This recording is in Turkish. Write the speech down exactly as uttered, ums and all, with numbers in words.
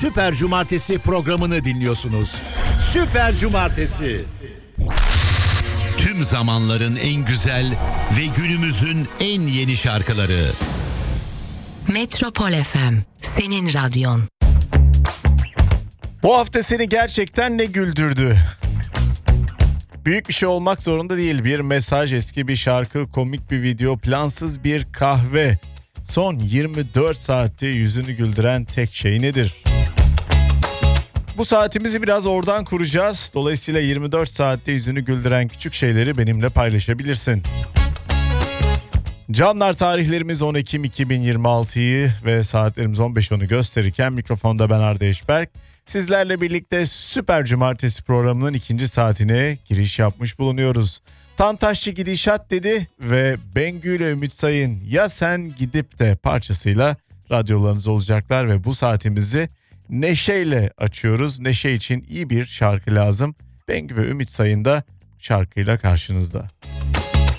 Süper Cumartesi programını dinliyorsunuz. Süper Cumartesi. Tüm zamanların en güzel ve günümüzün en yeni şarkıları. Metropol F M, senin radyon. Bu hafta seni gerçekten ne güldürdü? Büyük bir şey olmak zorunda değil. Bir mesaj, eski bir şarkı, komik bir video, plansız bir kahve. Son yirmi dört saatte yüzünü güldüren tek şey nedir? Bu saatimizi biraz oradan kuracağız. Dolayısıyla yirmi dört saatte yüzünü güldüren küçük şeyleri benimle paylaşabilirsin. Canlar, tarihlerimiz on Ekim iki bin yirmi altıyı ve saatlerimiz on beş onu gösterirken mikrofonda ben Arda Eşberk. Sizlerle birlikte Süper Cumartesi programının ikinci saatine giriş yapmış bulunuyoruz. Tantaşçı gidişat dedi ve Bengü ile Ümit Sayın Ya Sen Gidip De parçasıyla radyolarınız olacaklar ve bu saatimizi neşeyle açıyoruz. Neşe için iyi bir şarkı lazım. Bengü ve Ümit Sayın da şarkıyla karşınızda.